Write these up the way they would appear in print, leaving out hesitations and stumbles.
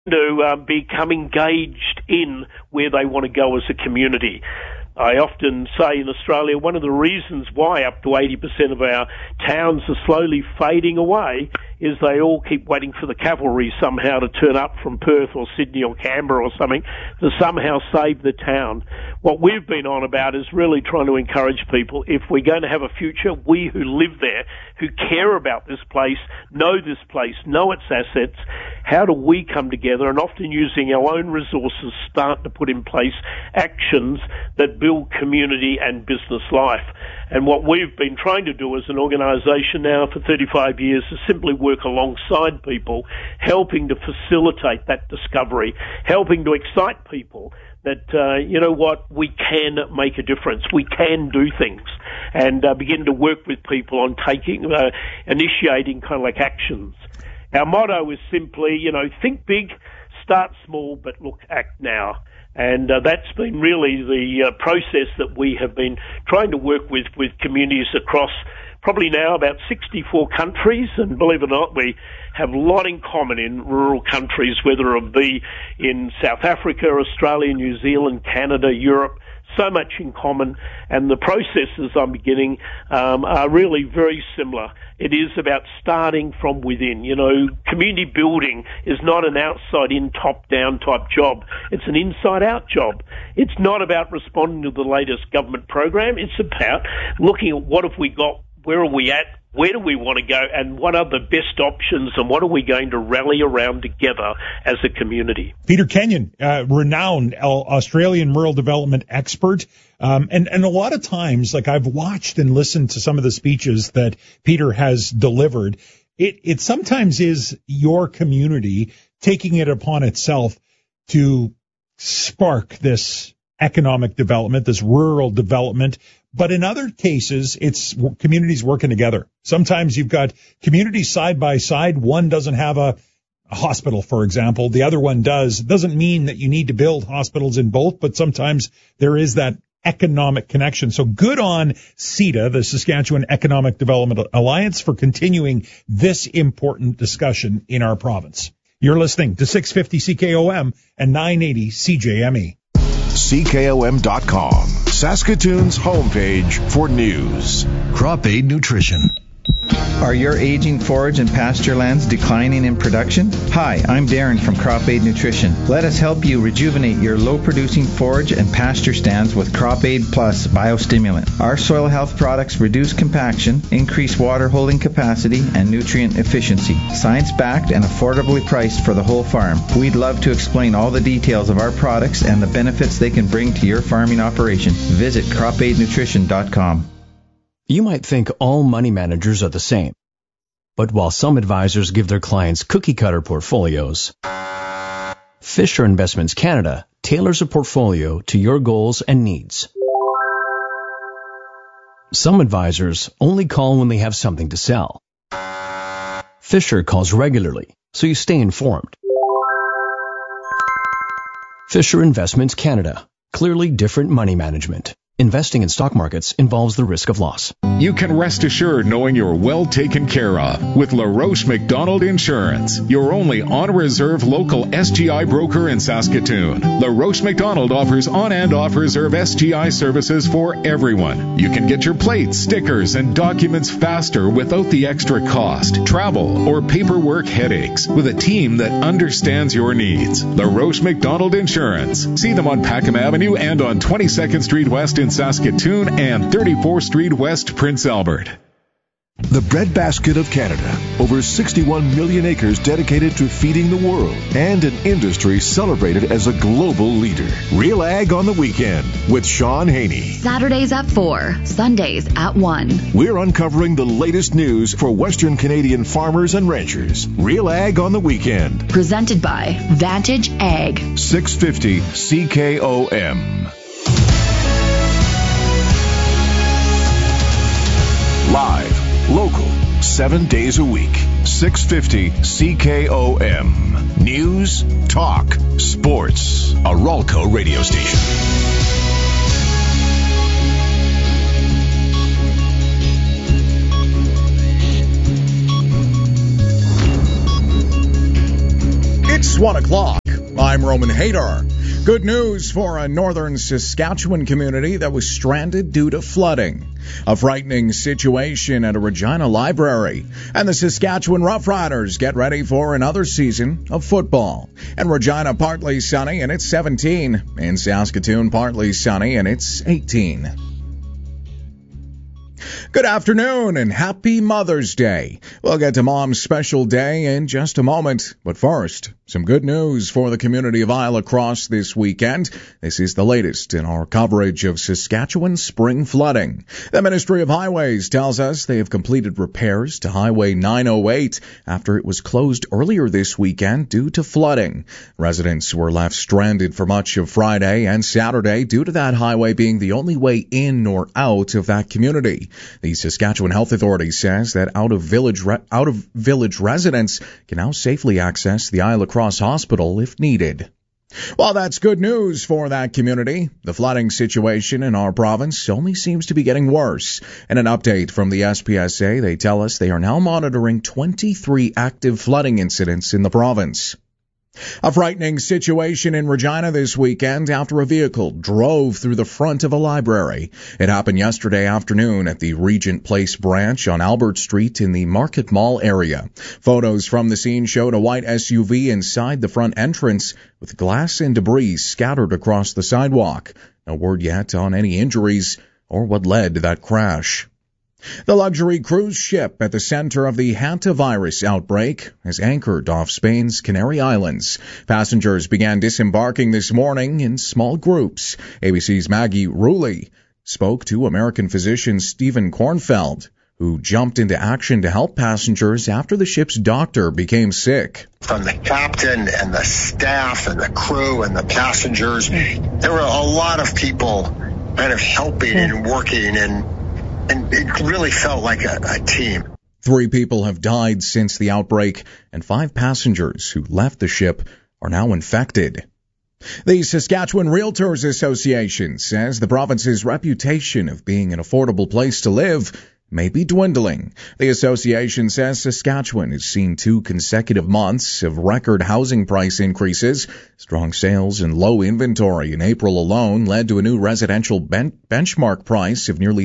to become engaged in where they want to go as a community. I often say in Australia, one of the reasons why up to 80% of our towns are slowly fading away is they all keep waiting for the cavalry somehow to turn up from Perth or Sydney or Canberra or something to somehow save the town. What we've been on about is really trying to encourage people, if we're going to have a future, we who live there, who care about this place, know its assets, how do we come together and often using our own resources start to put in place actions that build community and business life. And what we've been trying to do as an organisation now for 35 years is simply work alongside people, helping to facilitate that discovery, helping to excite people that, you know what, we can make a difference. We can do things and begin to work with people on initiating kind of like actions. Our motto is simply, think big, start small, but act now. And that's been really the process that we have been trying to work with communities across probably now about 64 countries. And believe it or not, we have a lot in common in rural countries, whether it be in South Africa, Australia, New Zealand, Canada, Europe. So much in common, and the processes I'm beginning are really very similar. It is about starting from within. Community building is not an outside-in, top-down type job. It's an inside-out job. It's not about responding to the latest government program. It's about looking at what have we got, where are we at, where do we want to go, and what are the best options, and what are we going to rally around together as a community? Peter Kenyon, renowned Australian rural development expert. And a lot of times, like I've watched and listened to some of the speeches that Peter has delivered, it sometimes is your community taking it upon itself to spark this economic development, this rural development. But in other cases, it's communities working together. Sometimes you've got communities side by side. One doesn't have a hospital, for example. The other one does. It doesn't mean that you need to build hospitals in both, but sometimes there is that economic connection. So good on CEDA, the Saskatchewan Economic Development Alliance, for continuing this important discussion in our province. You're listening to 650 CKOM and 980 CJME. CKOM.com, Saskatoon's homepage for news. Crop Aid Nutrition. Are your aging forage and pasture lands declining in production? Hi, I'm Darren from Crop Aid Nutrition. Let us help you rejuvenate your low-producing forage and pasture stands with Crop Aid Plus Biostimulant. Our soil health products reduce compaction, increase water holding capacity, and nutrient efficiency. Science-backed and affordably priced for the whole farm. We'd love to explain all the details of our products and the benefits they can bring to your farming operation. Visit cropaidnutrition.com. You might think all money managers are the same. But while some advisors give their clients cookie-cutter portfolios, Fisher Investments Canada tailors a portfolio to your goals and needs. Some advisors only call when they have something to sell. Fisher calls regularly, so you stay informed. Fisher Investments Canada. Clearly different money management. Investing in stock markets involves the risk of loss. You can rest assured knowing you're well taken care of with LaRoche McDonald Insurance, your only on-reserve local SGI broker in Saskatoon. LaRoche McDonald offers on- and off-reserve SGI services for everyone. You can get your plates, stickers, and documents faster without the extra cost, travel, or paperwork headaches with a team that understands your needs. LaRoche McDonald Insurance. See them on Packham Avenue and on 22nd Street West in Saskatoon and 34th Street West, Prince Albert. The breadbasket of Canada. Over 61 million acres dedicated to feeding the world, and an industry celebrated as a global leader. Real Ag on the Weekend with Sean Haney. Saturdays at 4, Sundays at 1. We're uncovering the latest news for Western Canadian farmers and ranchers. Real Ag on the Weekend. Presented by Vantage Ag. 650 CKOM. Live, local, 7 days a week. 650 CKOM. News, talk, sports. A Ralco radio station. It's 1 o'clock. I'm Roman Hadar. Good news for a northern Saskatchewan community that was stranded due to flooding. A frightening situation at a Regina library. And the Saskatchewan Roughriders get ready for another season of football. And Regina partly sunny and it's 17. In Saskatoon partly sunny and it's 18. Good afternoon and happy Mother's Day. We'll get to Mom's special day in just a moment. But first, some good news for the community of Isle Cross this weekend. This is the latest in our coverage of Saskatchewan spring flooding. The Ministry of Highways tells us they have completed repairs to Highway 908 after it was closed earlier this weekend due to flooding. Residents were left stranded for much of Friday and Saturday due to that highway being the only way in or out of that community. The Saskatchewan Health Authority says that out-of-village residents can now safely access the Isle Cross Hospital if needed. While that's good news for that community, the flooding situation in our province only seems to be getting worse. In an update from the SPSA, they tell us they are now monitoring 23 active flooding incidents in the province. A frightening situation in Regina this weekend after a vehicle drove through the front of a library. It happened yesterday afternoon at the Regent Place branch on Albert Street in the Market Mall area. Photos from the scene showed a white SUV inside the front entrance with glass and debris scattered across the sidewalk. No word yet on any injuries or what led to that crash. The luxury cruise ship at the center of the hantavirus outbreak is anchored off Spain's Canary Islands. Passengers began disembarking this morning in small groups. ABC's Maggie Ruley spoke to American physician Stephen Kornfeld, who jumped into action to help passengers after the ship's doctor became sick. From the captain and the staff and the crew and the passengers, there were a lot of people kind of helping and working, and it really felt like a team. 3 people have died since the outbreak, and 5 passengers who left the ship are now infected. The Saskatchewan Realtors Association says the province's reputation of being an affordable place to live may be dwindling. The association says Saskatchewan has seen 2 consecutive months of record housing price increases. Strong sales and low inventory in April alone led to a new residential benchmark price of nearly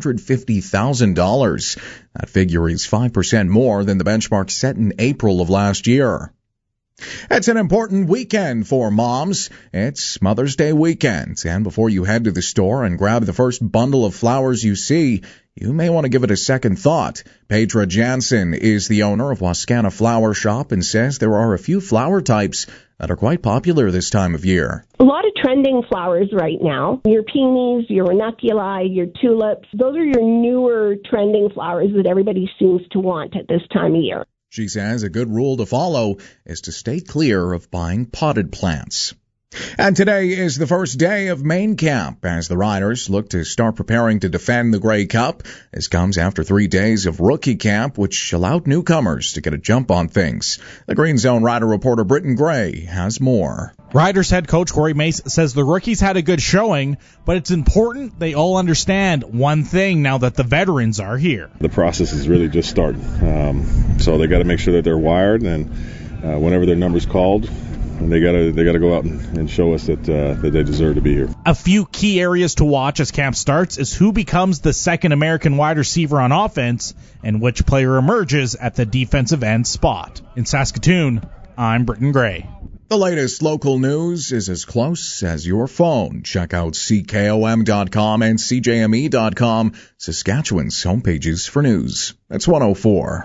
$350,000. That figure is 5% more than the benchmark set in April of last year. It's an important weekend for moms. It's Mother's Day weekend, and before you head to the store and grab the first bundle of flowers you see, you may want to give it a second thought. Petra Jansen is the owner of Wascana Flower Shop and says there are a few flower types that are quite popular this time of year. A lot of trending flowers right now. Your peonies, your ranunculi, your tulips. Those are your newer trending flowers that everybody seems to want at this time of year. She says a good rule to follow is to stay clear of buying potted plants. And today is the first day of main camp as the Riders look to start preparing to defend the Grey Cup. This comes after 3 days of rookie camp, which allowed newcomers to get a jump on things. The Green Zone Rider reporter Britton Gray has more. Riders head coach Corey Mace says the rookies had a good showing, but it's important they all understand one thing now that the veterans are here. The process is really just starting, so they got to make sure that they're wired, and whenever their number's called, and they got to go out and show us that they deserve to be here. A few key areas to watch as camp starts is who becomes the second American wide receiver on offense and which player emerges at the defensive end spot. In Saskatoon, I'm Britton Gray. The latest local news is as close as your phone. Check out CKOM.com and CJME.com, Saskatchewan's homepages for news. That's 104.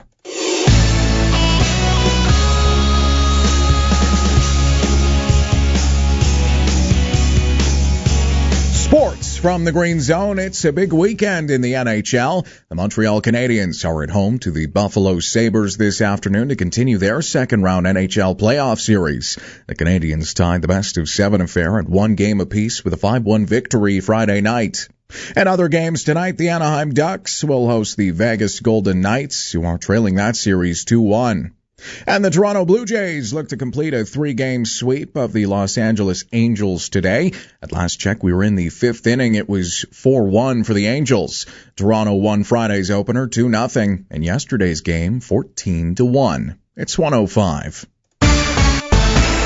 Sports from the Green Zone. It's a big weekend in the NHL. The Montreal Canadiens are at home to the Buffalo Sabres this afternoon to continue their second-round NHL playoff series. The Canadiens tied the best-of-7 affair at 1 game apiece with a 5-1 victory Friday night. And other games tonight, the Anaheim Ducks will host the Vegas Golden Knights, who are trailing that series 2-1. And the Toronto Blue Jays look to complete a 3-game sweep of the Los Angeles Angels today. At last check, we were in the 5th inning. It was 4-1 for the Angels. Toronto won Friday's opener 2-0, and yesterday's game 14-1. It's 105.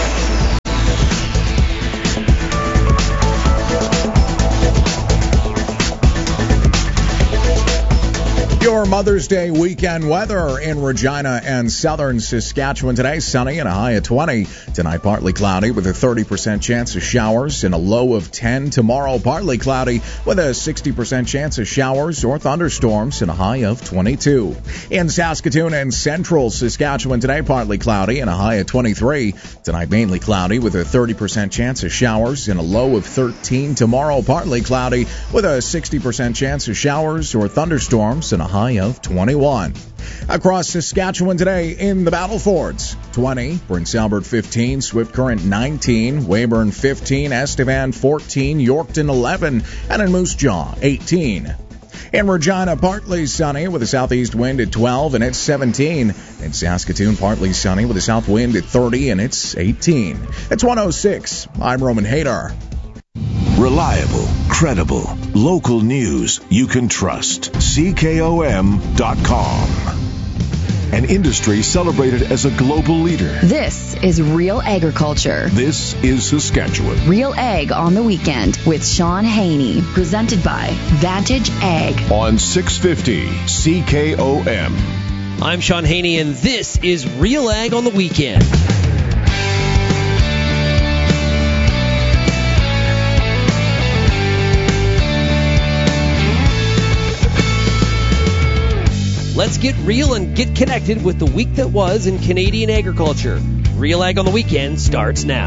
Mother's Day weekend weather in Regina and southern Saskatchewan today. Sunny and a high of 20. Tonight, partly cloudy with a 30% chance of showers and a low of 10. Tomorrow, partly cloudy with a 60% chance of showers or thunderstorms and a high of 22. In Saskatoon and central Saskatchewan today, partly cloudy and a high of 23. Tonight, mainly cloudy with a 30% chance of showers and a low of 13. Tomorrow, partly cloudy with a 60% chance of showers or thunderstorms and a high of 21. Across Saskatchewan today in the Battle Forts, 20, Prince Albert 15, Swift Current 19, Weyburn 15, Estevan 14, Yorkton 11, and in Moose Jaw 18. In Regina, partly sunny with a southeast wind at 12 and it's 17. In Saskatoon, partly sunny with a south wind at 30 and it's 18. It's 106. I'm Roman Hadar. Reliable, credible, local news you can trust. CKOM.com. An industry celebrated as a global leader. This is Real Agriculture. This is Saskatchewan. Real Ag on the Weekend with Sean Haney. Presented by Vantage Ag. On 650 CKOM. I'm Sean Haney, and this is Real Ag on the Weekend. Let's get real and get connected with the week that was in Canadian agriculture. Real Ag on the Weekend starts now.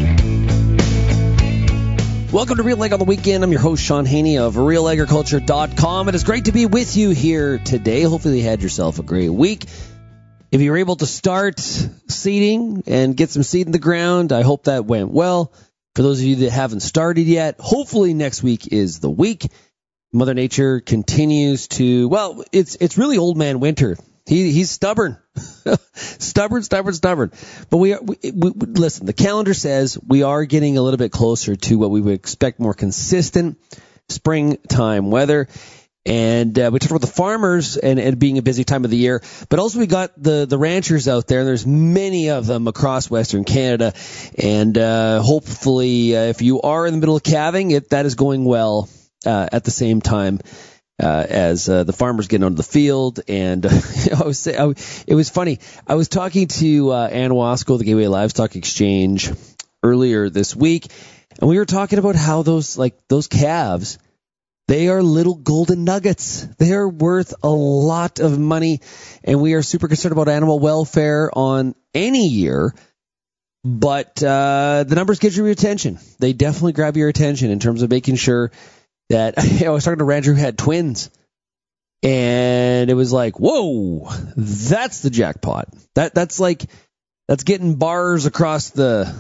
Welcome to Real Ag on the Weekend. I'm your host, Sean Haney of RealAgriculture.com. It is great to be with you here today. Hopefully you had yourself a great week. If you were able to start seeding and get some seed in the ground, I hope that went well. For those of you that haven't started yet, hopefully next week is the week. Mother Nature continues to, well, it's really old man winter. He's stubborn. stubborn. But we listen, the calendar says we are getting a little bit closer to what we would expect, more consistent springtime weather. And we talked about the farmers and being a busy time of the year, but also we got the ranchers out there, and there's many of them across Western Canada. And hopefully, if you are in the middle of calving, that is going well. At the same time as the farmers getting onto the field. And it was funny. I was talking to Ann Wasco, the Gateway Livestock Exchange, earlier this week, and we were talking about how those calves, they are little golden nuggets. They are worth a lot of money, and we are super concerned about animal welfare on any year. But the numbers get your attention. They definitely grab your attention in terms of making sure that I was talking to a rancher who had twins, and it was like, whoa, that's the jackpot. That's getting bars across the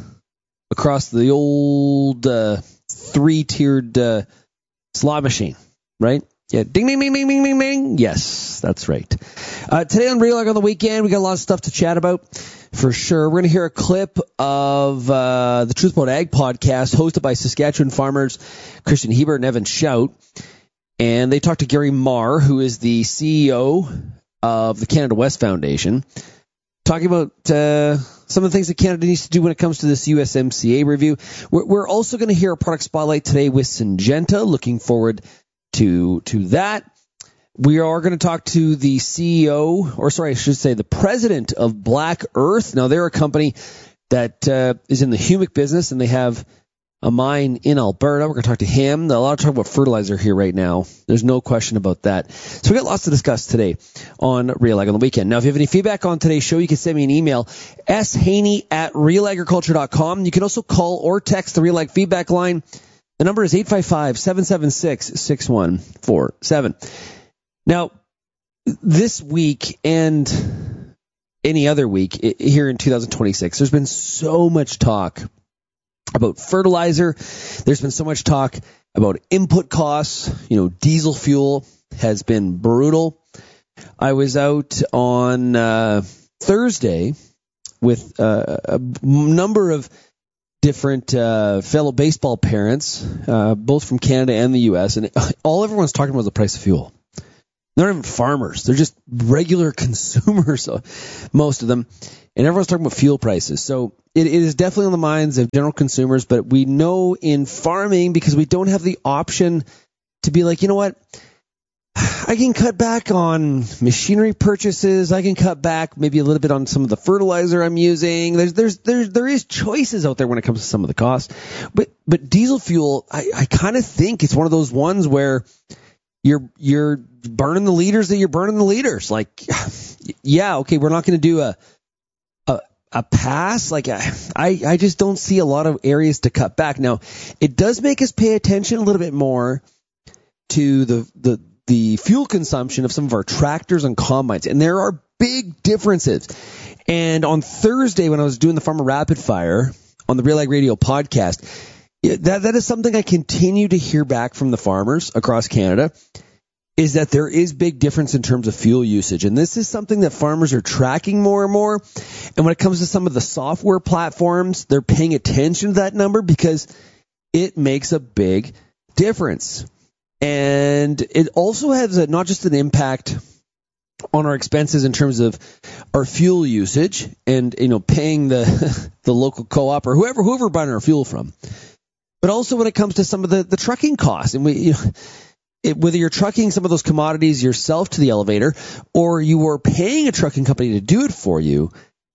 old 3-tiered slot machine, right? Yeah, ding, ding, ding, ding, ding, ding, ding. Yes, that's right. Today on Real Ag on the Weekend, we got a lot of stuff to chat about. For sure. We're going to hear a clip of the Truth About Ag podcast hosted by Saskatchewan farmers Christian Hebert and Evan Shout. And they talked to Gary Marr, who is the CEO of the Canada West Foundation, talking about some of the things that Canada needs to do when it comes to this USMCA review. We're also going to hear a product spotlight today with Syngenta. Looking forward to that. We are going to talk to the CEO, or sorry, I should say the president of Black Earth. Now, they're a company that is in the humic business, and they have a mine in Alberta. We're going to talk to him. A lot of talk about fertilizer here right now. There's no question about that. So we got lots to discuss today on Real Ag on the Weekend. Now, if you have any feedback on today's show, you can send me an email, shaney@realagriculture.com. You can also call or text the Real Ag feedback line. The number is 855-776-6147. Now, this week and any other week here in 2026, there's been so much talk about fertilizer. There's been so much talk about input costs. Diesel fuel has been brutal. I was out on Thursday with a number of different fellow baseball parents, both from Canada and the U.S., and everyone's talking about the price of fuel. They're not even farmers. They're just regular consumers, most of them. And everyone's talking about fuel prices. So it is definitely on the minds of general consumers. But we know in farming, because we don't have the option to be like, you know what, I can cut back on machinery purchases. I can cut back maybe a little bit on some of the fertilizer I'm using. There is choices out there when it comes to some of the costs. But diesel fuel, I kind of think it's one of those ones where you're burning the liters that you're burning the liters. Like, yeah, okay, we're not going to do a pass. Like, I just don't see a lot of areas to cut back. Now, it does make us pay attention a little bit more to the fuel consumption of some of our tractors and combines, and there are big differences. And on Thursday, when I was doing the Farmer Rapid Fire on the Real Ag Radio podcast, that is something I continue to hear back from the farmers across Canada, is that there is big difference in terms of fuel usage. And this is something that farmers are tracking more and more. And when it comes to some of the software platforms, they're paying attention to that number because it makes a big difference. And it also has not just an impact on our expenses in terms of our fuel usage and, paying the local co-op or whoever we're buying our fuel from, but also when it comes to some of the trucking costs. And whether you're trucking some of those commodities yourself to the elevator or you are paying a trucking company to do it for you,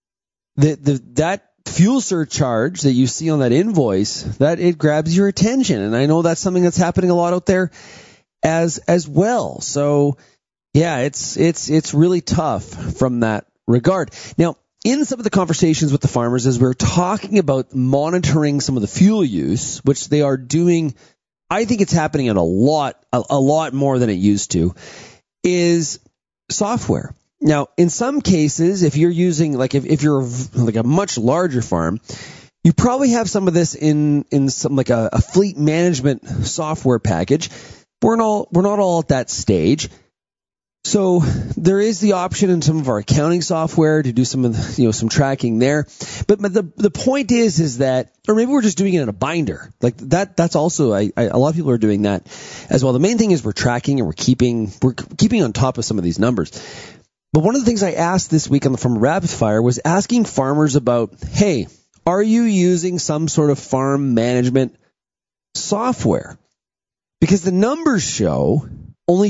that fuel surcharge that you see on that invoice, that it grabs your attention. And I know that's something that's happening a lot out there as well. So yeah, it's really tough from that regard. Now, in some of the conversations with the farmers, as we're talking about monitoring some of the fuel use, which they are doing, I think it's happening in a lot more than it used to, is software. Now, in some cases, if you're using, like if you're like a much larger farm, you probably have some of this in some like a fleet management software package. We're not all at that stage. So there is the option in some of our accounting software to do some of the, some tracking there. But the point is that, or maybe we're just doing it in a binder like that. That's also a lot of people are doing that as well. The main thing is we're tracking and we're keeping on top of some of these numbers. But one of the things I asked this week from Rapid Fire was asking farmers about, hey, are you using some sort of farm management software? Because the numbers show only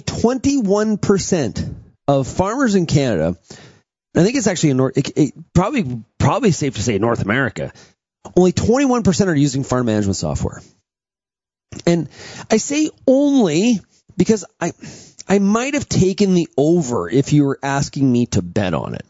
21% of farmers in Canada, I think it's actually probably safe to say in North America, only 21% are using farm management software. And I say only because I might have taken the over if you were asking me to bet on it.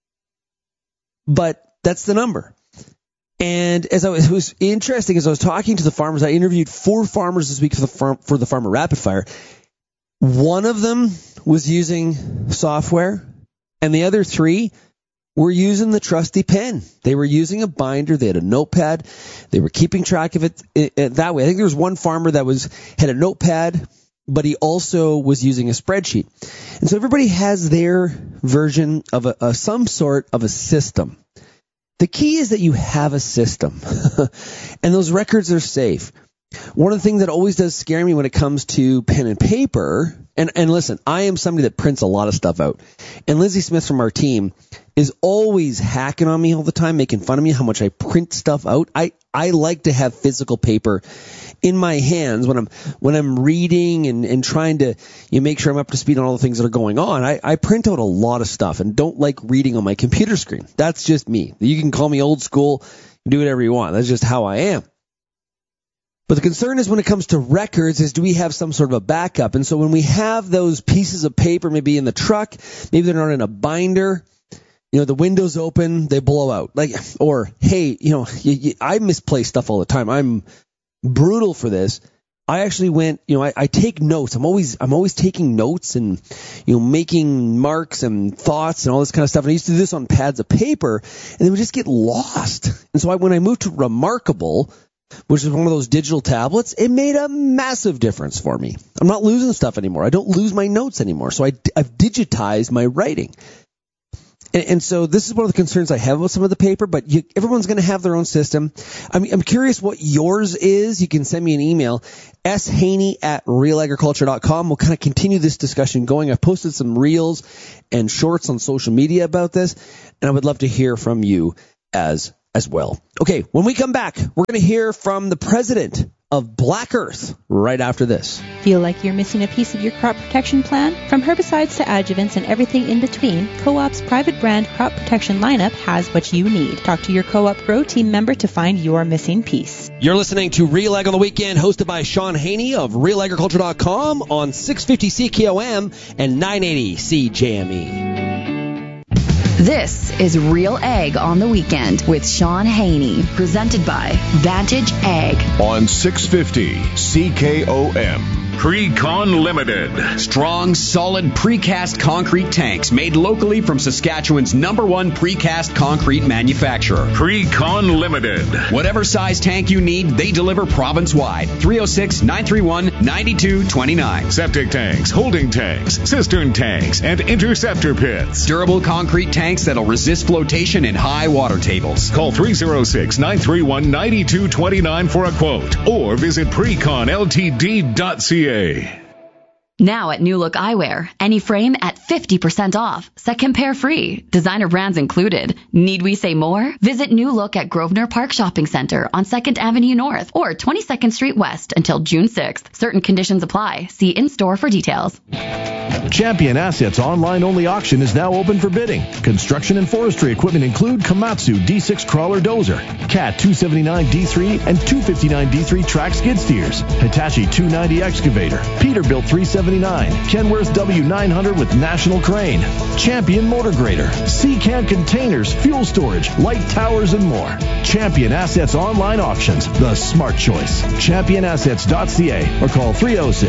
But that's the number. And it was interesting as I was talking to the farmers, I interviewed 4 farmers this week for the Farmer Rapid Fire. One of them was using software, and the other 3 were using the trusty pen. They were using a binder. They had a notepad. They were keeping track of it that way. I think there was one farmer that had a notepad, but he also was using a spreadsheet. And so everybody has their version of some sort of a system. The key is that you have a system, and those records are safe. One of the things that always does scare me when it comes to pen and paper, and listen, I am somebody that prints a lot of stuff out, and Lindsay Smith from our team is always hacking on me all the time, making fun of me how much I print stuff out. I like to have physical paper in my hands when I'm reading and trying to make sure I'm up to speed on all the things that are going on. I print out a lot of stuff and don't like reading on my computer screen. That's just me. You can call me old school, do whatever you want. That's just how I am. But the concern is when it comes to records is, do we have some sort of a backup? And so when we have those pieces of paper maybe in the truck, maybe they're not in a binder, the window's open, they blow out. Or, hey, I misplace stuff all the time. I'm brutal for this. I actually went, I take notes. I'm always taking notes and, making marks and thoughts and all this kind of stuff. And I used to do this on pads of paper, and they would just get lost. And so when I moved to Remarkable, which is one of those digital tablets, it made a massive difference for me. I'm not losing stuff anymore. I don't lose my notes anymore. So I've digitized my writing. And so this is one of the concerns I have about some of the paper, but everyone's going to have their own system. I'm curious what yours is. You can send me an email, shaney@realagriculture.com. We'll kind of continue this discussion going. I've posted some reels and shorts on social media about this, and I would love to hear from you as well. Okay, when we come back, we're going to hear from the president of Black Earth right after this. Feel like you're missing a piece of your crop protection plan? From herbicides to adjuvants and everything in between, Co-op's private brand crop protection lineup has what you need. Talk to your Co-op Grow team member to find your missing piece. You're listening to Real Ag on the Weekend, hosted by Sean Haney of RealAgriculture.com on 650 CKOM and 980 CJME. This is Real Ag on the Weekend with Sean Haney, presented by Vantage Ag. On 650 CKOM. Precon Limited. Strong, solid precast concrete tanks made locally from Saskatchewan's #1 precast concrete manufacturer. Precon Limited. Whatever size tank you need, they deliver province-wide. 306-931-9229. Septic tanks, holding tanks, cistern tanks, and interceptor pits. Durable concrete tanks that'll resist flotation in high water tables. Call 306-931-9229 for a quote or visit preconltd.ca. Now at New Look Eyewear, any frame at 50% off. Second pair free. Designer brands included. Need we say more? Visit New Look at Grosvenor Park Shopping Center on 2nd Avenue North or 22nd Street West until June 6th. Certain conditions apply. See in-store for details. Champion Assets online-only auction is now open for bidding. Construction and forestry equipment include Komatsu D6 crawler dozer, Cat 279 D3 and 259 D3 track skid steers, Hitachi 290 excavator, Peterbilt 379, Kenworth W900 with National Crane, Champion motor grader, Seacan containers, fuel storage, light towers, and more. Champion Assets online auctions, the smart choice. ChampionAssets.ca or call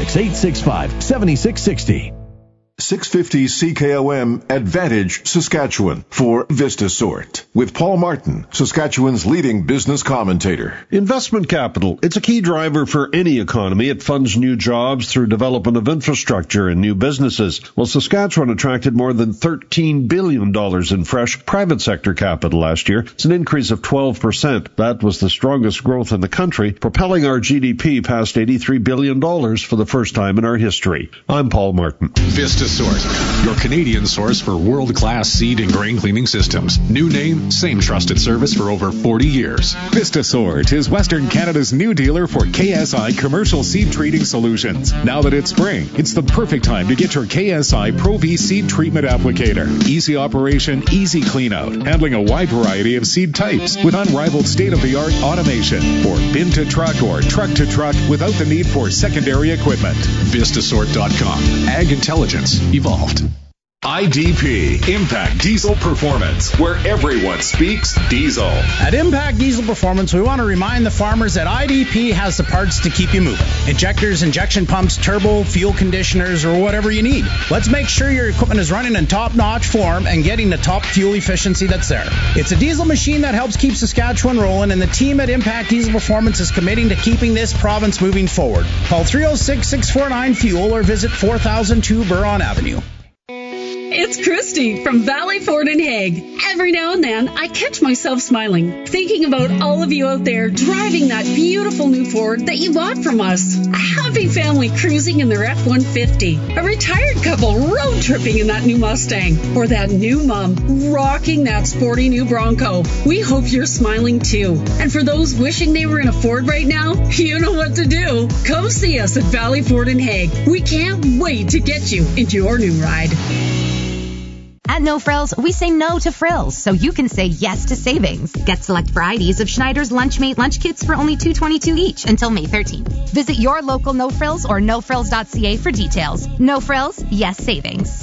306-865-7660. 650 CKOM Advantage, Saskatchewan for VistaSort with Paul Martin, Saskatchewan's leading business commentator. Investment capital. It's a key driver for any economy. It funds new jobs through development of infrastructure and new businesses. Well, Saskatchewan attracted more than $13 billion in fresh private sector capital last year. It's an increase of 12%. That was the strongest growth in the country, propelling our GDP past $83 billion for the first time in our history. I'm Paul Martin. VistaSort, your Canadian source for world-class seed and grain cleaning systems. New name, same trusted service for over 40 years. VistaSort is Western Canada's new dealer for KSI commercial seed treating solutions. Now that it's spring, it's the perfect time to get your KSI Pro V seed treatment applicator. Easy operation, easy clean out, handling a wide variety of seed types with unrivaled state-of-the-art automation for bin to truck or truck to truck without the need for secondary equipment. Vistasort.com. Ag intelligence evolved. IDP, Impact Diesel Performance, where everyone speaks diesel. At Impact Diesel Performance, we want to remind the farmers that IDP has the parts to keep you moving. Injectors, injection pumps, turbo, fuel conditioners, or whatever you need. Let's make sure your equipment is running in top-notch form and getting the top fuel efficiency that's there. It's a diesel machine that helps keep Saskatchewan rolling, and the team at Impact Diesel Performance is committing to keeping this province moving forward. Call 306-649-FUEL or visit 4002 Buron Avenue. It's Christy from Valley Ford in Hague. Every now and then, I catch myself smiling, thinking about all of you out there driving that beautiful new Ford that you bought from us. A happy family cruising in their F-150. A retired couple road tripping in that new Mustang. Or that new mom rocking that sporty new Bronco. We hope you're smiling too. And for those wishing they were in a Ford right now, you know what to do. Come see us at Valley Ford in Hague. We can't wait to get you into your new ride. At No Frills, we say no to frills, so you can say yes to savings. Get select varieties of Schneider's Lunchmate lunch kits for only $2.22 each until May 13th. Visit your local No Frills or nofrills.ca for details. No Frills, yes savings.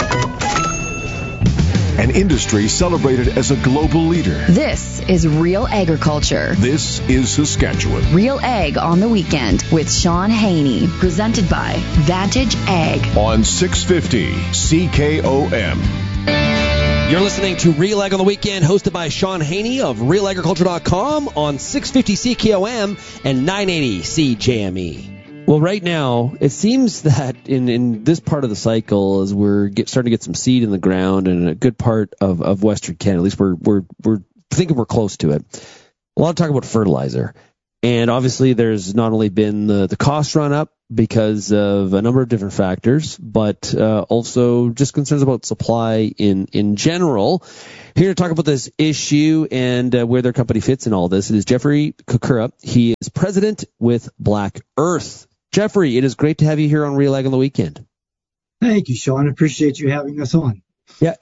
An industry celebrated as a global leader. This is Real Agriculture. This is Saskatchewan. Real Ag on the Weekend with Sean Haney, presented by Vantage Ag. On 650 CKOM. You're listening to Real Ag on the Weekend, hosted by Sean Haney of RealAgriculture.com on 650 CKOM and 980 CJME. Well, right now, it seems that in this part of the cycle, as we're starting to get some seed in the ground in a good part of Western Canada, at least we're thinking we're close to it. A lot of talk about fertilizer. And obviously, there's not only been the cost run up because of a number of different factors, but also just concerns about supply in general. Here to talk about this issue and where their company fits in all this is Jeffrey Kukura. He is president president with Black Earth. Jeffrey, it is great to have you here on Real Ag on the Weekend. Thank you, Sean. I appreciate you having us on. Yeah,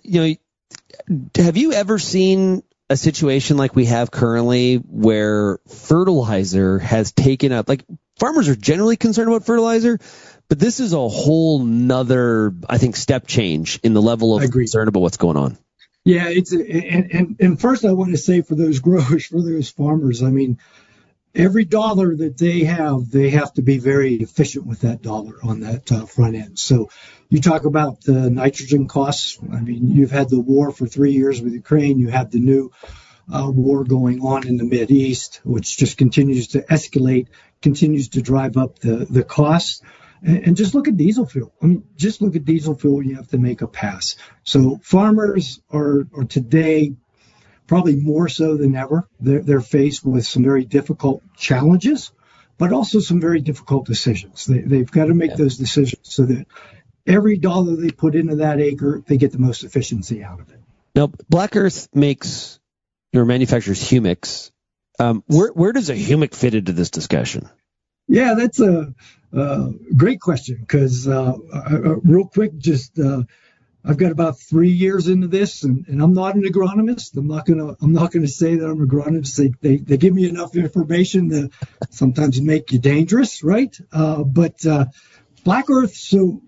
have you ever seen a situation like we have currently where fertilizer has taken up, like farmers are generally concerned about fertilizer, but this is a whole nother, I think, step change in the level of concern about what's going on. Yeah, and first I want to say for those growers, for those farmers, I mean, every dollar that they have to be very efficient with that dollar on that front end. So you talk about the nitrogen costs. I mean, you've had the war for 3 years with Ukraine. You have the new war going on in the Mideast, which just continues to escalate, continues to drive up the costs. And just look at diesel fuel. I mean, just look at diesel fuel. You have to make a pass. So farmers are today probably more so than ever. They're faced with some very difficult challenges, but also some very difficult decisions. They've got to make those decisions so that every dollar they put into that acre, they get the most efficiency out of it. Now, Black Earth manufactures humics. Where does a humic fit into this discussion? Yeah, that's a great question because real quick, I've got about 3 years into this, and I'm not an agronomist. I'm not gonna say that I'm an agronomist. They give me enough information to sometimes make you dangerous, right? But Black Earth. So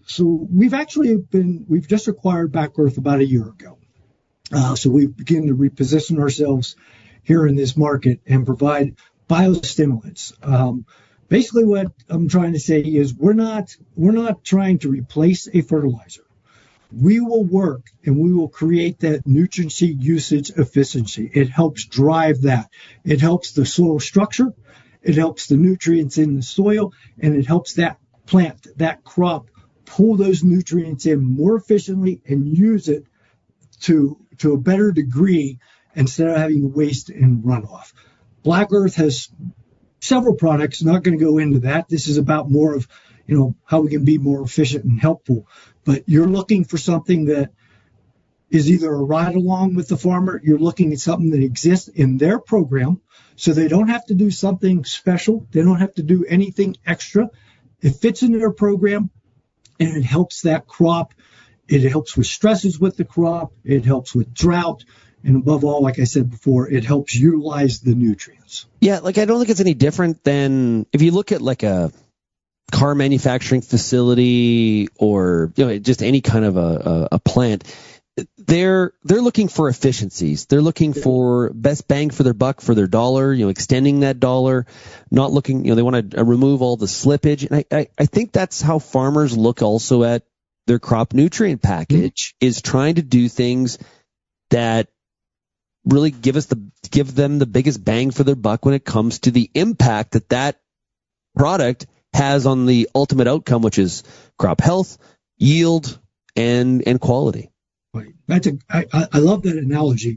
we've just acquired Black Earth about a year ago. So we begin to reposition ourselves here in this market and provide biostimulants. Basically, what I'm trying to say is we're not trying to replace a fertilizer. We will work and we will create that nutrient usage efficiency. It helps drive that. It helps the soil structure. It helps the nutrients in the soil, and it helps that plant, that crop, pull those nutrients in more efficiently and use it to a better degree instead of having waste and runoff. Black Earth has several products. Not going to go into that. This is about more of, how we can be more efficient and helpful. But you're looking for something that is either a ride along with the farmer. You're looking at something that exists in their program, so they don't have to do something special. They don't have to do anything extra. It fits into their program, and it helps that crop. It helps with stresses with the crop. It helps with drought. And above all, like I said before, it helps utilize the nutrients. Yeah, I don't think it's any different than if you look at like a car manufacturing facility or just any kind of a plant. They're looking for efficiencies. They're looking for best bang for their buck for their dollar. Extending that dollar, not looking. They want to remove all the slippage. And I think that's how farmers look also at their crop nutrient package, is trying to do things that really give them the biggest bang for their buck when it comes to the impact that product has on the ultimate outcome, which is crop health, yield, and quality. Right. I love that analogy.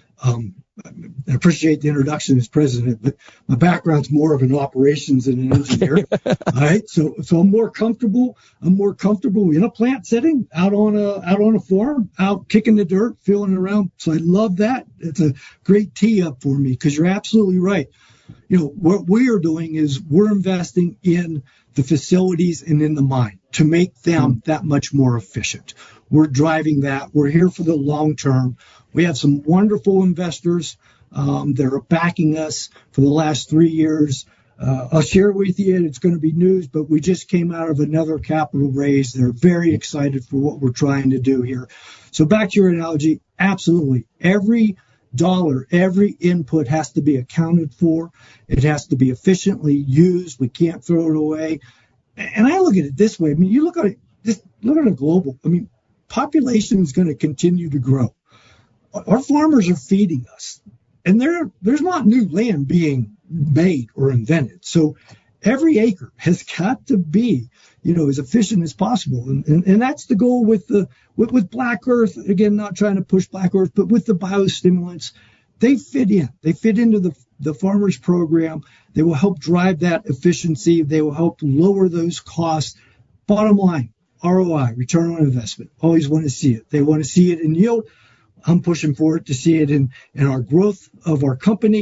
I appreciate the introduction as president, but my background's more of an operations and an engineer. All right. So I'm more comfortable in a plant setting, out on a farm, out kicking the dirt, feeling it around. So I love that. It's a great tee up for me, because you're absolutely right. What we are doing is we're investing in the facilities and in the mine to make them that much more efficient. We're driving that. We're here for the long term. We have some wonderful investors that are backing us for the last 3 years. I'll share with you, it's going to be news, but we just came out of another capital raise. They're very excited for what we're trying to do here. So back to your analogy, absolutely. Every dollar, every input has to be accounted for. It has to be efficiently used. We can't throw it away. And I look at it this way. I mean, you look at it, just look at it global. I mean, population is going to continue to grow. Our farmers are feeding us, and there's not new land being made or invented. So every acre has got to be, as efficient as possible. And that's the goal with Black Earth. Again, not trying to push Black Earth, but with the biostimulants, they fit in. They fit into the farmers program. They will help drive that efficiency. They will help lower those costs. Bottom line, ROI, return on investment. Always want to see it. They want to see it in yield. I'm pushing for it to see it in our growth of our company.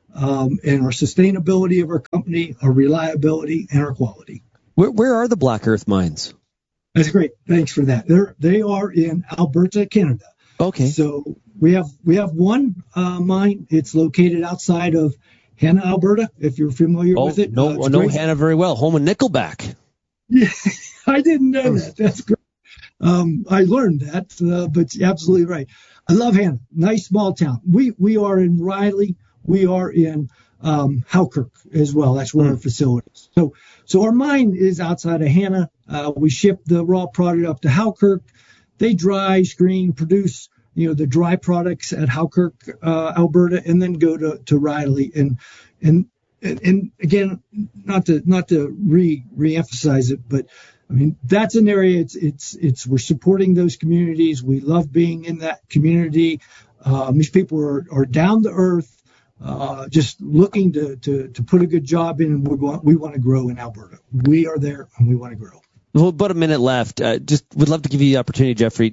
and our sustainability of our company, our reliability, and our quality. Where are the Black Earth mines? That's great. Thanks for that. They are in Alberta, Canada. Okay. So we have one mine. It's located outside of Hanna, Alberta, if you're familiar with it. I know Hanna very well. Home of Nickelback. Yeah, I didn't know that. That's great. I learned that, but you're absolutely right. I love Hanna. Nice small town. We are in Riley. We are in Halkirk as well. That's where our facility is. So our mine is outside of Hanna. We ship the raw product up to Halkirk. They dry, screen, produce, the dry products at Halkirk, Alberta, and then go to Riley. And again, not to re-emphasize it, but I mean, that's an area. It's we're supporting those communities. We love being in that community. These people are down to earth. Just looking to put a good job in, and we want to grow in Alberta. We are there, and we want to grow. Well, about a minute left. Just would love to give you the opportunity, Jeffrey.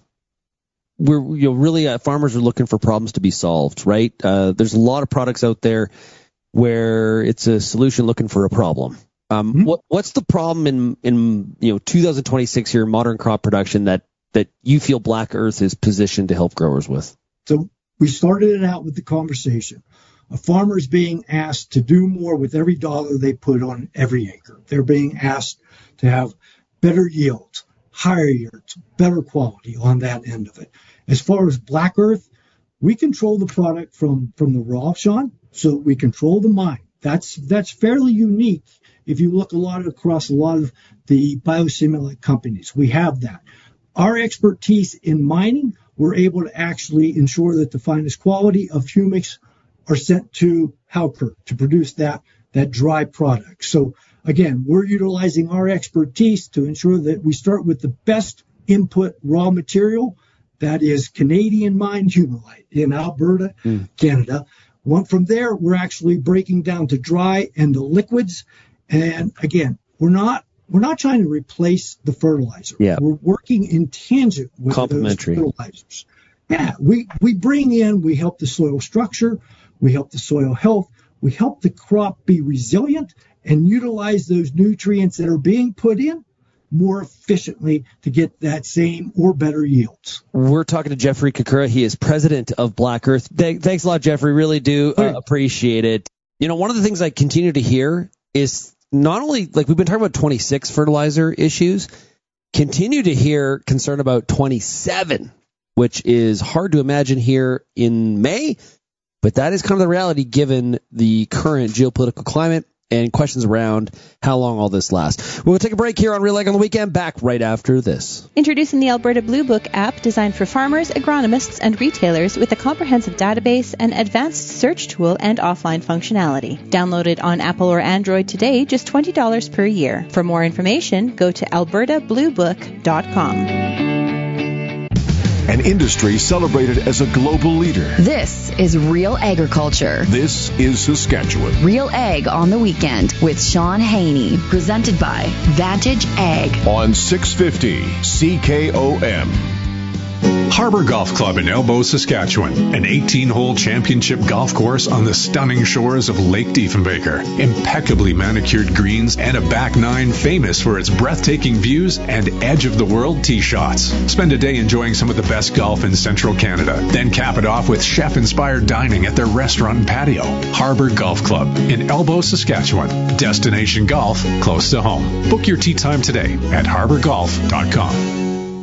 We're farmers are looking for problems to be solved, right? There's a lot of products out there where it's a solution looking for a problem. What's the problem in 2026 here, modern crop production that you feel Black Earth is positioned to help growers with? So we started it out with the conversation. A farmer is being asked to do more with every dollar they put on every acre. They're being asked to have better yields, higher yields, better quality on that end of it. As far as Black Earth, we control the product from the raw, Sean, so we control the mine. That's fairly unique if you look across a lot of the biostimulant companies. We have that. Our expertise in mining, we're able to actually ensure that the finest quality of humics are sent to Halkirk to produce that dry product. So again, we're utilizing our expertise to ensure that we start with the best input raw material, that is Canadian mined humulite in Alberta, Canada. From there, we're actually breaking down to dry and the liquids. And again, we're not trying to replace the fertilizer. Yeah. We're working in tangent with those fertilizers. Yeah, we help the soil structure, we help the soil health, we help the crop be resilient and utilize those nutrients that are being put in more efficiently to get that same or better yields. We're talking to Jeffrey Kukura. He is president of Black Earth. Thanks a lot, Jeffrey. Really do appreciate it. One of the things I continue to hear is not only, like we've been talking about 26 fertilizer issues, continue to hear concern about 27, which is hard to imagine here in May, but that is kind of the reality given the current geopolitical climate and questions around how long all this lasts. We'll take a break here on Real Ag on the Weekend. Back right after this. Introducing the Alberta Blue Book app designed for farmers, agronomists, and retailers with a comprehensive database, an advanced search tool, and offline functionality. Download it on Apple or Android today, just $20 per year. For more information, go to albertabluebook.com. An industry celebrated as a global leader. This is Real Agriculture. This is Saskatchewan. Real Ag on the Weekend with Sean Haney. Presented by Vantage Ag. On 650 CKOM. Harbor Golf Club in Elbow, Saskatchewan, an 18-hole championship golf course on the stunning shores of Lake Diefenbaker. Impeccably manicured greens and a back nine famous for its breathtaking views and edge-of-the-world tee shots. Spend a day enjoying some of the best golf in central Canada. Then cap it off with chef-inspired dining at their restaurant and patio. Harbor Golf Club in Elbow, Saskatchewan. Destination golf close to home. Book your tee time today at harborgolf.com.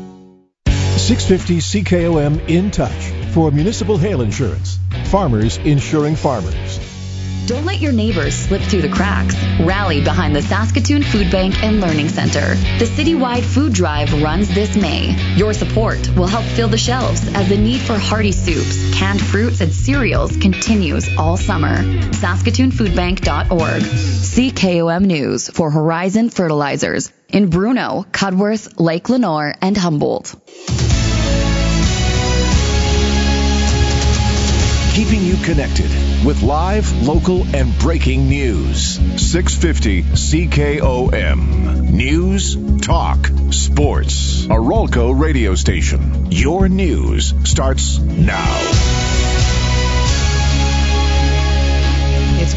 650 CKOM In Touch for municipal hail insurance. Farmers insuring farmers. Don't let your neighbors slip through the cracks. Rally behind the Saskatoon Food Bank and Learning Center. The citywide food drive runs this May. Your support will help fill the shelves as the need for hearty soups, canned fruits, and cereals continues all summer. SaskatoonFoodBank.org. CKOM News for Horizon Fertilizers in Bruno, Cudworth, Lake Lenore, and Humboldt. Keeping you connected with live, local, and breaking news. 650 CKOM. News, talk, sports. A Rolco radio station. Your news starts now.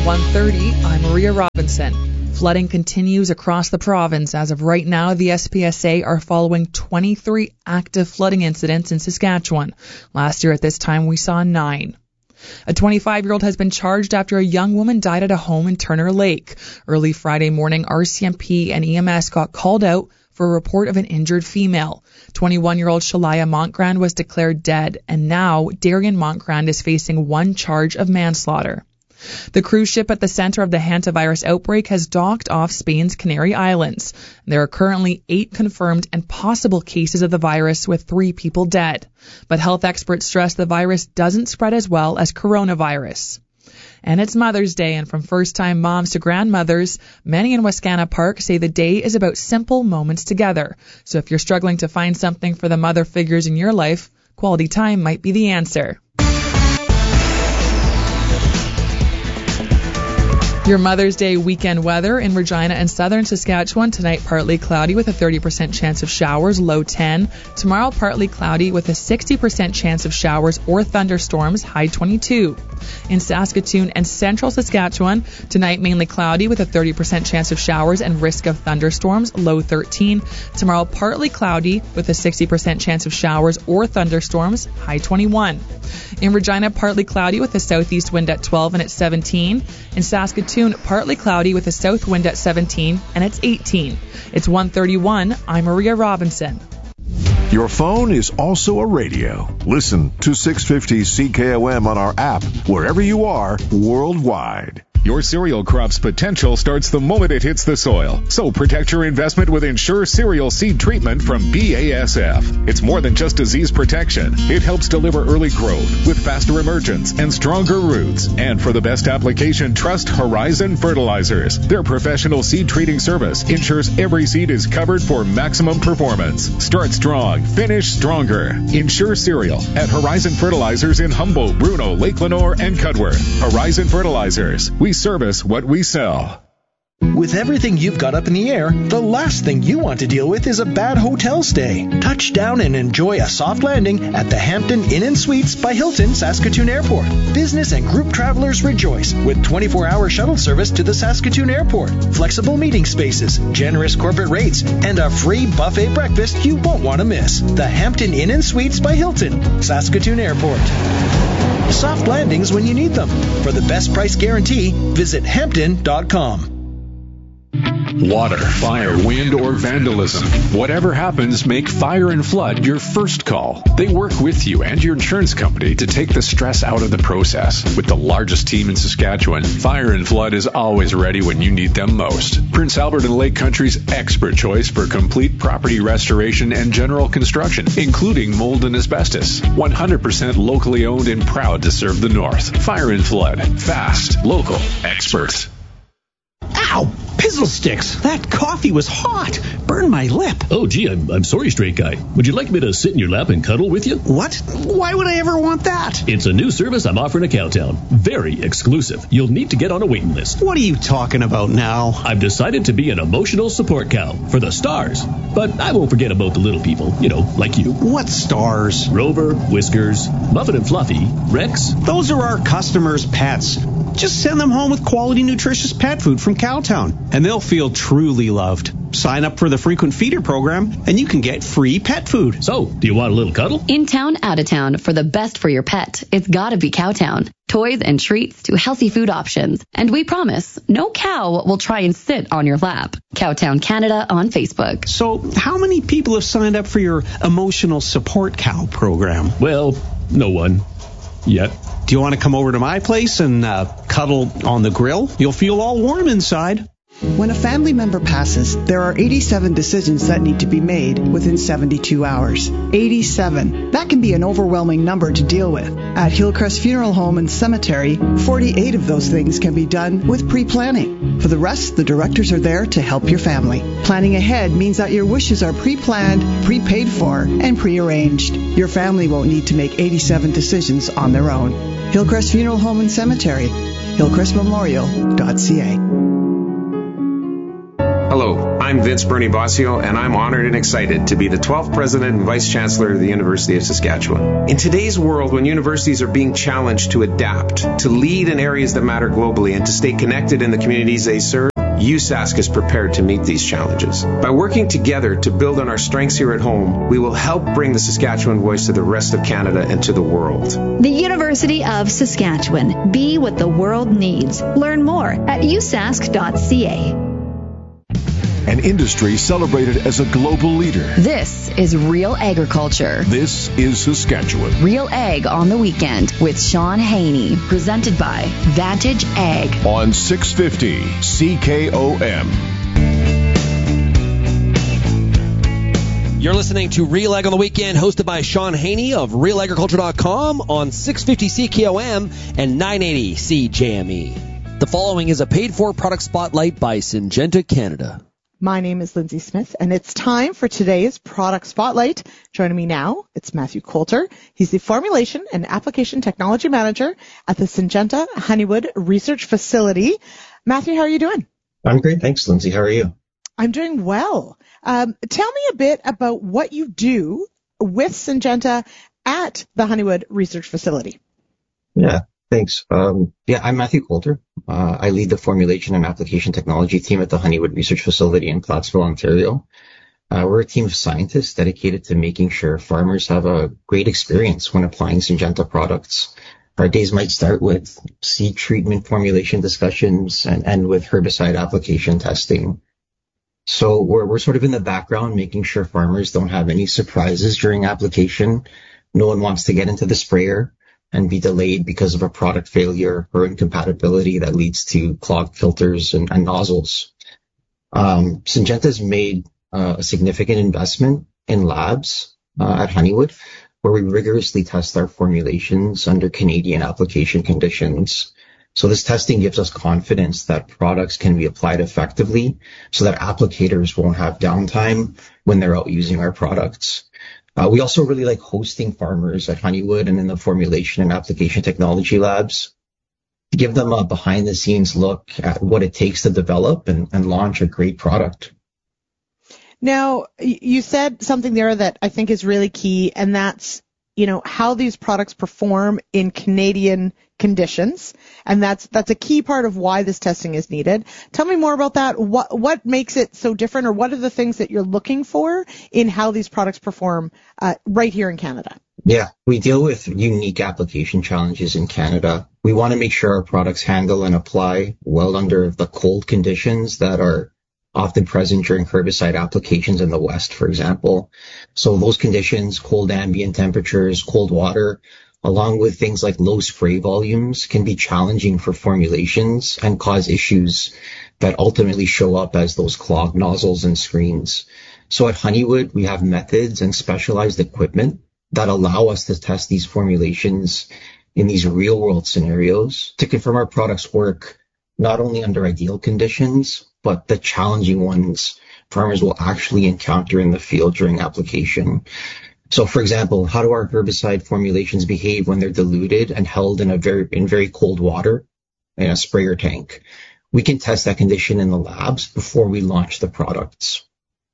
1:30. I'm Maria Robinson. Flooding continues across the province. As of right now, the SPSA are following 23 active flooding incidents in Saskatchewan. Last year at this time, we saw 9. A 25-year-old has been charged after a young woman died at a home in Turner Lake. Early Friday morning, RCMP and EMS got called out for a report of an injured female. 21-year-old Shalaya Montgrand was declared dead, and now Darian Montgrand is facing 1 charge of manslaughter. The cruise ship at the center of the hantavirus outbreak has docked off Spain's Canary Islands. There are currently 8 confirmed and possible cases of the virus, with 3 people dead. But health experts stress the virus doesn't spread as well as coronavirus. And it's Mother's Day, and from first-time moms to grandmothers, many in Wascana Park say the day is about simple moments together. So if you're struggling to find something for the mother figures in your life, quality time might be the answer. Your Mother's Day weekend weather in Regina and southern Saskatchewan. Tonight, partly cloudy with a 30% chance of showers, low 10. Tomorrow, partly cloudy with a 60% chance of showers or thunderstorms, high 22. In Saskatoon and central Saskatchewan, tonight mainly cloudy with a 30% chance of showers and risk of thunderstorms, low 13. Tomorrow, partly cloudy with a 60% chance of showers or thunderstorms, high 21. In Regina, partly cloudy with a southeast wind at 12 and it's 17. In Saskatoon, partly cloudy with a south wind at 17 and it's 18. It's 1:31. I'm Maria Robinson. Your phone is also a radio. Listen to 650 CKOM on our app, wherever you are, worldwide. Your cereal crop's potential starts the moment it hits the soil. So protect your investment with Ensure Cereal Seed Treatment from BASF. It's more than just disease protection. It helps deliver early growth with faster emergence and stronger roots. And for the best application, trust Horizon Fertilizers. Their professional seed treating service ensures every seed is covered for maximum performance. Start strong, finish stronger. Ensure Cereal at Horizon Fertilizers in Humboldt, Bruno, Lake Lenore, and Cudworth. Horizon Fertilizers. We service what we sell. With everything you've got up in the air, the last thing you want to deal with is a bad hotel stay. Touch down and enjoy a soft landing at the Hampton Inn & Suites by Hilton Saskatoon Airport. Business and group travelers rejoice with 24-hour shuttle service to the Saskatoon Airport, flexible meeting spaces, generous corporate rates, and a free buffet breakfast you won't want to miss. The Hampton Inn & Suites by Hilton, Saskatoon Airport. Soft landings when you need them. For the best price guarantee, visit Hampton.com. Water, fire, wind, or vandalism. Whatever happens, make Fire and Flood your first call. They work with you and your insurance company to take the stress out of the process. With the largest team in Saskatchewan, Fire and Flood is always ready when you need them most. Prince Albert and Lake Country's expert choice for complete property restoration and general construction, including mold and asbestos. 100% locally owned and proud to serve the North. Fire and Flood. Fast, local, expert. Ow! Pizzle sticks! That coffee was hot! Burned my lip. Oh, gee, I'm sorry, straight guy. Would you like me to sit in your lap and cuddle with you? What? Why would I ever want that? It's a new service I'm offering at Cowtown. Very exclusive. You'll need to get on a waiting list. What are you talking about now? I've decided to be an emotional support cow for the stars. But I won't forget about the little people, like you. What stars? Rover, Whiskers, Muffin and Fluffy, Rex. Those are our customers' pets. Just send them home with quality, nutritious pet food from Cowtown, and they'll feel truly loved. Sign up for the Frequent Feeder program, and you can get free pet food. So, do you want a little cuddle? In town, out of town, for the best for your pet, it's gotta be Cowtown. Toys and treats to healthy food options. And we promise, no cow will try and sit on your lap. Cowtown Canada on Facebook. So, how many people have signed up for your emotional support cow program? Well, no one. Yet. Do you want to come over to my place and cuddle on the grill? You'll feel all warm inside. When a family member passes, there are 87 decisions that need to be made within 72 hours. 87. That can be an overwhelming number to deal with. At Hillcrest Funeral Home and Cemetery, 48 of those things can be done with pre-planning. For the rest, the directors are there to help your family. Planning ahead means that your wishes are pre-planned, prepaid for, and pre-arranged. Your family won't need to make 87 decisions on their own. Hillcrest Funeral Home and Cemetery, hillcrestmemorial.ca. Hello, I'm Vince Bernie Bossio, and I'm honored and excited to be the 12th President and Vice Chancellor of the University of Saskatchewan. In today's world, when universities are being challenged to adapt, to lead in areas that matter globally, and to stay connected in the communities they serve, USask is prepared to meet these challenges. By working together to build on our strengths here at home, we will help bring the Saskatchewan voice to the rest of Canada and to the world. The University of Saskatchewan. Be what the world needs. Learn more at usask.ca. An industry celebrated as a global leader. This is Real Agriculture. This is Saskatchewan. Real Ag on the Weekend with Sean Haney. Presented by Vantage Ag. On 650 CKOM. You're listening to Real Ag on the Weekend, hosted by Sean Haney of RealAgriculture.com on 650 CKOM and 980 CJME. The following is a paid-for product spotlight by Syngenta Canada. My name is Lindsay Smith, and it's time for today's Product Spotlight. Joining me now, it's Matthew Coulter. He's the Formulation and Application Technology Manager at the Syngenta Honeywood Research Facility. Matthew, how are you doing? I'm great, thanks, Lindsay. How are you? I'm doing well. Tell me a bit about what you do with Syngenta at the Honeywood Research Facility. Yeah, thanks. I'm Matthew Coulter. I lead the Formulation and Application Technology team at the Honeywood Research Facility in Plattsville, Ontario. We're a team of scientists dedicated to making sure farmers have a great experience when applying Syngenta products. Our days might start with seed treatment formulation discussions and end with herbicide application testing. So we're sort of in the background making sure farmers don't have any surprises during application. No one wants to get into the sprayer and be delayed because of a product failure or incompatibility that leads to clogged filters and nozzles. Syngenta's made a significant investment in labs at Honeywood, where we rigorously test our formulations under Canadian application conditions. So this testing gives us confidence that products can be applied effectively so that applicators won't have downtime when they're out using our products. We also really like hosting farmers at Honeywood and in the Formulation and Application Technology labs to give them a behind-the-scenes look at what it takes to develop and launch a great product. Now, you said something there that I think is really key, and that's, how these products perform in Canadian conditions. And that's a key part of why this testing is needed. Tell me more about that. What makes it so different, or what are the things that you're looking for in how these products perform right here in Canada? Yeah, we deal with unique application challenges in Canada. We want to make sure our products handle and apply well under the cold conditions that are often present during herbicide applications in the West, for example. So those conditions, cold ambient temperatures, cold water, along with things like low spray volumes, can be challenging for formulations and cause issues that ultimately show up as those clogged nozzles and screens. So at Honeywood, we have methods and specialized equipment that allow us to test these formulations in these real-world scenarios to confirm our products work not only under ideal conditions, but the challenging ones farmers will actually encounter in the field during application. So, for example, how do our herbicide formulations behave when they're diluted and held in very cold water in a sprayer tank? We can test that condition in the labs before we launch the products.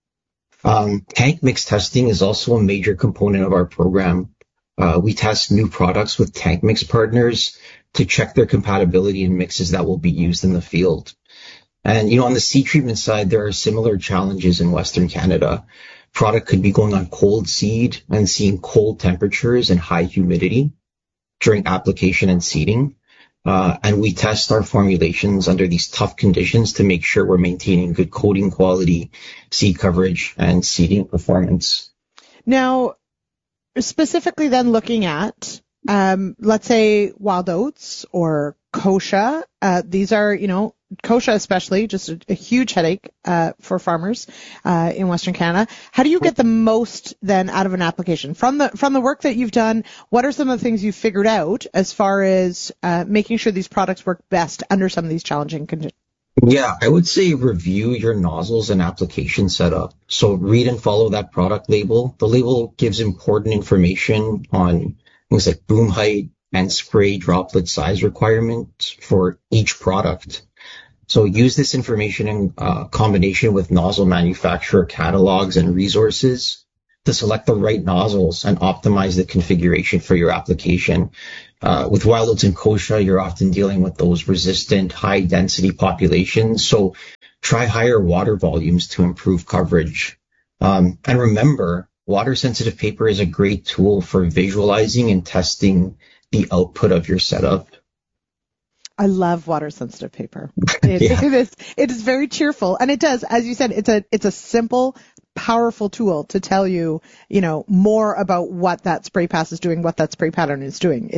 Tank mix testing is also a major component of our program. We test new products with tank mix partners to check their compatibility in mixes that will be used in the field. And, on the seed treatment side, there are similar challenges in Western Canada. Product could be going on cold seed and seeing cold temperatures and high humidity during application and seeding. And we test our formulations under these tough conditions to make sure we're maintaining good coating quality, seed coverage, and seeding performance. Now, specifically then looking at, let's say wild oats or kochia, these are, kochia especially, just a huge headache for farmers in Western Canada. How do you get the most then out of an application? From the work that you've done, what are some of the things you've figured out as far as making sure these products work best under some of these challenging conditions? Yeah, I would say review your nozzles and application setup. So read and follow that product label. The label gives important information on things like boom height and spray droplet size requirements for each product. So use this information in combination with nozzle manufacturer catalogs and resources to select the right nozzles and optimize the configuration for your application. With wild oats and kochia, you're often dealing with those resistant, high-density populations. So try higher water volumes to improve coverage. And remember, water-sensitive paper is a great tool for visualizing and testing the output of your setup. I love water-sensitive paper. It is very cheerful, and it does, as you said, it's a simple, powerful tool to tell you, more about what that spray pass is doing, what that spray pattern is doing.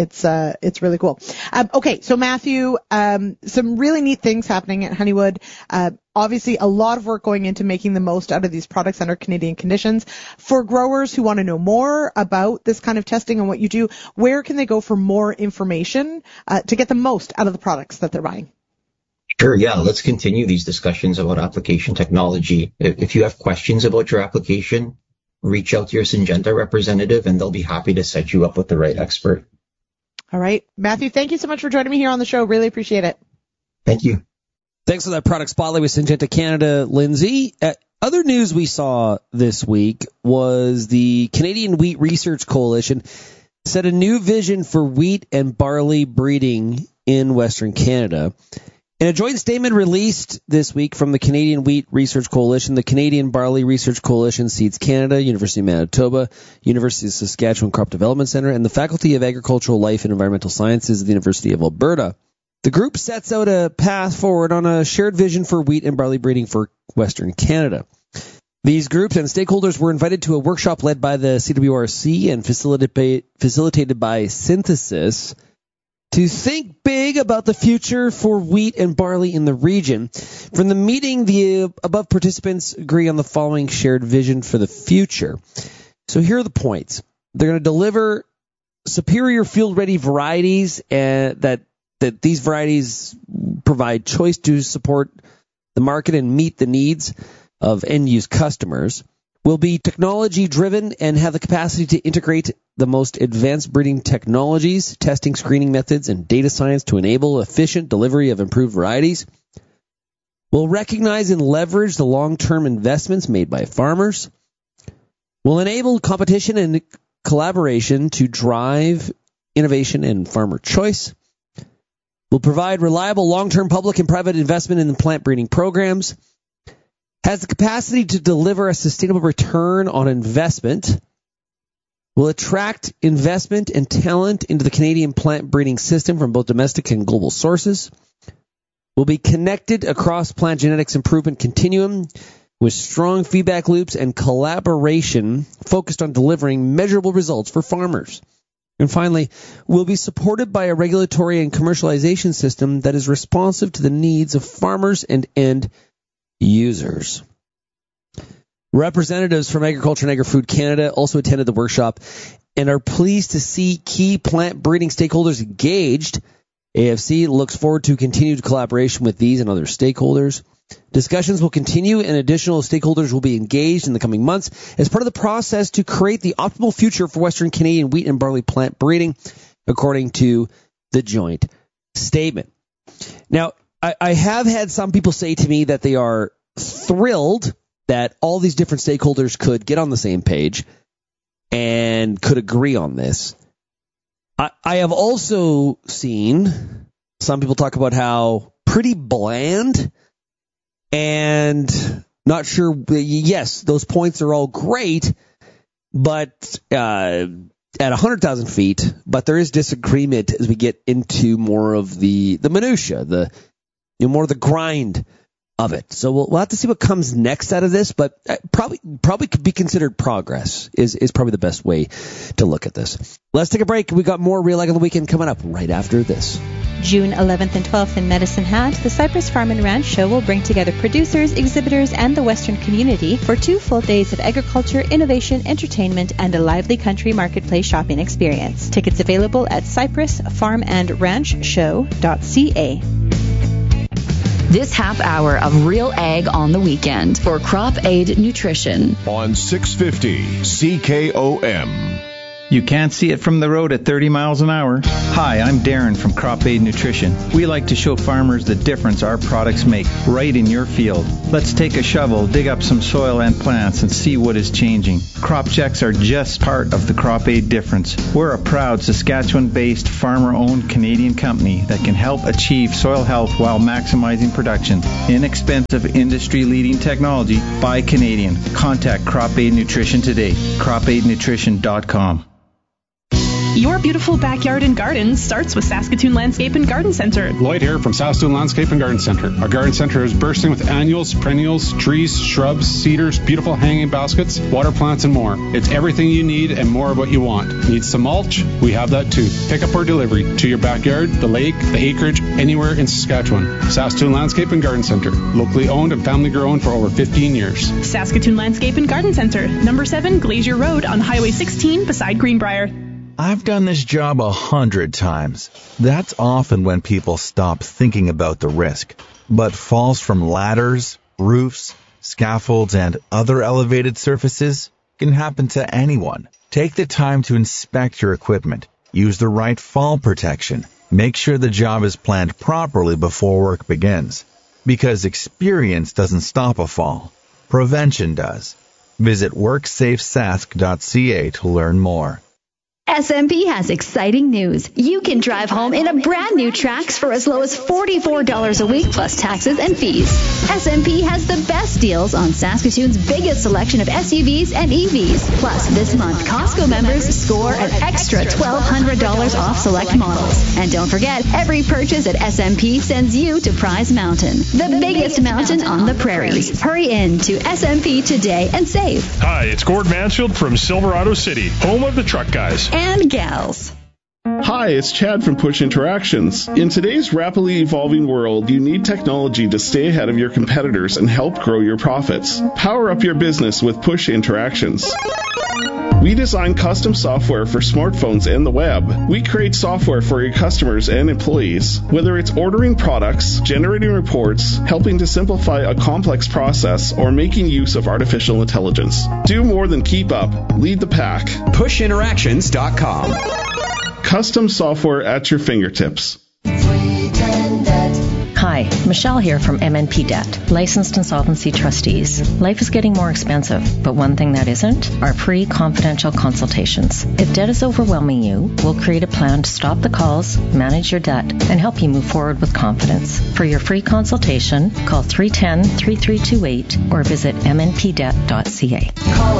It's really cool. Okay, so Matthew, some really neat things happening at Honeywood. Obviously, a lot of work going into making the most out of these products under Canadian conditions. For growers who want to know more about this kind of testing and what you do, where can they go for more information to get the most out of the products that they're buying? Sure, yeah. Let's continue these discussions about application technology. If you have questions about your application, reach out to your Syngenta representative and they'll be happy to set you up with the right expert. All right. Matthew, thank you so much for joining me here on the show. Really appreciate it. Thank you. Thanks for that product spotlight with Syngenta Canada, Lindsay. Other news we saw this week was the Canadian Wheat Research Coalition set a new vision for wheat and barley breeding in Western Canada. In a joint statement released this week from the Canadian Wheat Research Coalition, the Canadian Barley Research Coalition, Seeds Canada, University of Manitoba, University of Saskatchewan Crop Development Centre, and the Faculty of Agricultural Life and Environmental Sciences of the University of Alberta. The group sets out a path forward on a shared vision for wheat and barley breeding for Western Canada. These groups and stakeholders were invited to a workshop led by the CWRC and facilitated by Synthesis to think big about the future for wheat and barley in the region. From the meeting, the above participants agree on the following shared vision for the future. So here are the points. They're going to deliver superior field-ready varieties that these varieties provide choice to support the market and meet the needs of end-use customers. Will be technology-driven and have the capacity to integrate the most advanced breeding technologies, testing, screening methods, and data science to enable efficient delivery of improved varieties. Will recognize and leverage the long-term investments made by farmers. Will enable competition and collaboration to drive innovation and farmer choice. Will provide reliable long-term public and private investment in the plant breeding programs. Has the capacity to deliver a sustainable return on investment. Will attract investment and talent into the Canadian plant breeding system from both domestic and global sources. Will be connected across plant genetics improvement continuum with strong feedback loops and collaboration focused on delivering measurable results for farmers. And finally, will be supported by a regulatory and commercialization system that is responsive to the needs of farmers and end users. Representatives from Agriculture and Agri-Food Canada also attended the workshop and are pleased to see key plant breeding stakeholders engaged. AFC looks forward to continued collaboration with these and other stakeholders. Discussions will continue and additional stakeholders will be engaged in the coming months as part of the process to create the optimal future for Western Canadian wheat and barley plant breeding, according to the joint statement. Now, I have had some people say to me that they are thrilled that all these different stakeholders could get on the same page and could agree on this. I have also seen some people talk about how pretty bland and not sure. Yes, those points are all great, but at 100,000 feet, but there is disagreement as we get into more of the minutia, more of the grind of it. So we'll have to see what comes next out of this, but probably could be considered progress is probably the best way to look at this. Let's take a break. We got more Real Ag on the Weekend coming up right after this. June 11th and 12th in Medicine Hat, the Cypress Farm and Ranch Show will bring together producers, exhibitors, and the Western community for 2 full days of agriculture, innovation, entertainment, and a lively country marketplace shopping experience. Tickets available at cypressfarmandranchshow.ca. This half hour of Real Ag on the Weekend for Crop Aid Nutrition on 650 CKOM. You can't see it from the road at 30 miles an hour. Hi, I'm Darren from Crop Aid Nutrition. We like to show farmers the difference our products make right in your field. Let's take a shovel, dig up some soil and plants, and see what is changing. Crop checks are just part of the Crop Aid difference. We're a proud Saskatchewan-based, farmer-owned Canadian company that can help achieve soil health while maximizing production. Inexpensive, industry-leading technology by Canadian. Contact Crop Aid Nutrition today. CropAidNutrition.com. Your beautiful backyard and garden starts with Saskatoon Landscape and Garden Center. Lloyd here from Saskatoon Landscape and Garden Center. Our garden center is bursting with annuals, perennials, trees, shrubs, cedars, beautiful hanging baskets, water plants, and more. It's everything you need and more of what you want. Need some mulch? We have that too. Pick up or delivery to your backyard, the lake, the acreage, anywhere in Saskatchewan. Saskatoon Landscape and Garden Center. Locally owned and family grown for over 15 years. Saskatoon Landscape and Garden Center. Number 7 Glacier Road on Highway 16 beside Greenbrier. I've done this job 100 times. That's often when people stop thinking about the risk. But falls from ladders, roofs, scaffolds, and other elevated surfaces can happen to anyone. Take the time to inspect your equipment. Use the right fall protection. Make sure the job is planned properly before work begins. Because experience doesn't stop a fall. Prevention does. Visit WorksafeSask.ca to learn more. SMP has exciting news. You can drive home in a brand new Trax for as low as $44 a week plus taxes and fees. SMP has the best deals on Saskatoon's biggest selection of SUVs and EVs. Plus, this month, Costco members score an extra $1,200 off select models. And don't forget, every purchase at SMP sends you to Prize Mountain, the biggest mountain on the prairies. Hurry in to SMP today and save. Hi, it's Gord Mansfield from Silverado City, home of the truck guys. And gals. Hi, it's Chad from Push Interactions. In today's rapidly evolving world, you need technology to stay ahead of your competitors and help grow your profits. Power up your business with Push Interactions. We design custom software for smartphones and the web. We create software for your customers and employees. Whether it's ordering products, generating reports, helping to simplify a complex process, or making use of artificial intelligence. Do more than keep up. Lead the pack. PushInteractions.com. Custom software at your fingertips. Hi, Michelle here from MNP Debt, licensed insolvency trustees. Life is getting more expensive, but one thing that isn't are free confidential consultations. If debt is overwhelming you, we'll create a plan to stop the calls, manage your debt, and help you move forward with confidence. For your free consultation, call 310-3328 or visit mnpdebt.ca.